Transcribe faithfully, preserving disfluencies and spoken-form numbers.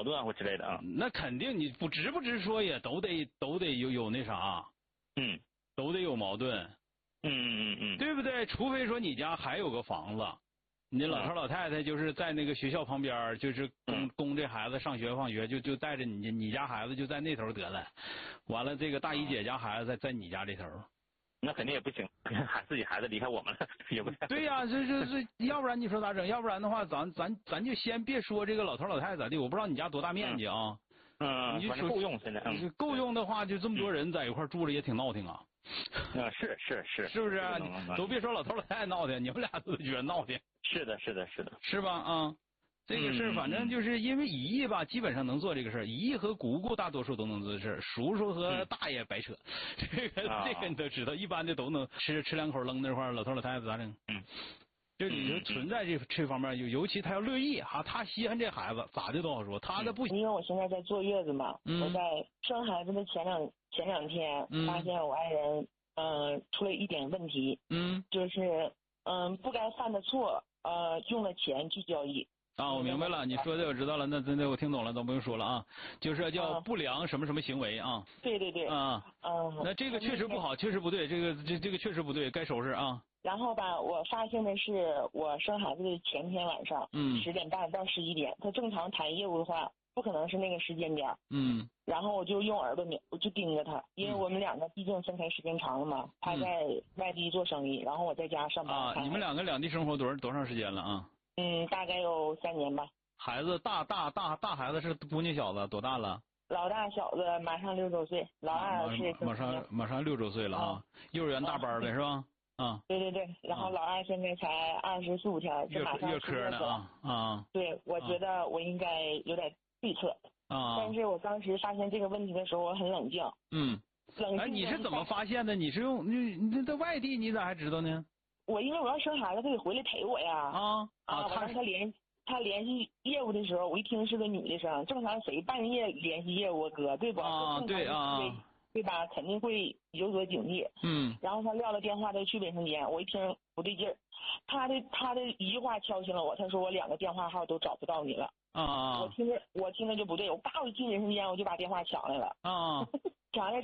盾啊或之类的啊。 那肯定你不直不直说也都得都得有有那啥， 嗯， 都得有矛盾， 嗯嗯嗯嗯， 对不对？除非说你家还有个房子，你老头老太太就是在那个学校旁边，就是供供这孩子上学放学，就就带着你你家孩子就在那头得了，完了这个大姨姐家孩子在在你家这头。 那肯定也不行，孩自己孩子离开我们了，也不太。 对呀、啊，这这这，要不然你说咋整？要不然的话，咱咱咱就先别说这个老头老太太咋地，我不知道你家多大面积啊。 嗯， 你就够用现在。嗯， 够用的话，就这么多人在一块住着也挺闹挺啊。 啊，是是是， 是不是、啊？都别说老头老太太闹挺，你们俩都觉得闹挺。 是的，是的，是的， 是吧？啊。这个事儿，反正就是因为姨姨吧，基本上能做这个事儿。姨姨和姑姑大多数都能做这事儿，叔叔和大爷白扯。嗯、这个、啊、这个你都知道，一般的都能吃吃两口扔那块儿，老头老太太咋整？嗯，就你说存在这这方面，尤尤其他要乐意哈，他稀罕这孩子，咋的都好说。他的不， 因为我现在在坐月子嘛，嗯、我在生孩子的前两前两天、嗯、发现我爱人嗯、呃、出了一点问题， 嗯， 就是嗯、呃、不该犯的错呃用了钱去交易。 啊，我明白了，你说的我知道了，那那我听懂了，都不用说了啊，就是叫不良什么什么行为啊。 对对对。 啊， 嗯， 那这个确实不好，确实不对，这个这这个确实不对，该收拾啊。 然后吧，我发现的是，我生孩子的前天晚上， 嗯， 十点半到十一点，他正常谈业务的话，不可能是那个时间点。 嗯。 然后我就用耳朵瞄，我就盯着他，因为我们两个毕竟分开时间长了嘛，他在外地做生意，然后我在家上班。 啊，你们两个两地生活多少多长时间了啊？ 嗯，大概有三年吧。 孩子大大大大孩子是姑娘小子多大了？ 老大小子马上六周岁，老二是马上马上六周岁了啊，幼儿园大班呗是吧？啊， 对对对，然后老二现在才二十四五天，这马上月科呢啊啊。 对，我觉得我应该有点对策啊， 但是我当时发现这个问题的时候，我很冷静。 嗯， 冷静。 哎，你是怎么发现的？你是用你你在外地，你咋还知道呢？ 我因为我要生孩子，他得回来陪我呀。 啊啊！我让他联他联系业务的时候，我一听是个女的声，正常谁半夜联系业务哥，对不？ 啊，对啊， 对吧？肯定会有所警惕。 嗯。 然后他撂了电话，他去卫生间，我一听不对劲儿，他的他的一句话敲醒了我，他说我两个电话号都找不到你了。 啊。 我听着我听着就不对，我叭我进卫生间，我就把电话抢来了。 啊。 抢来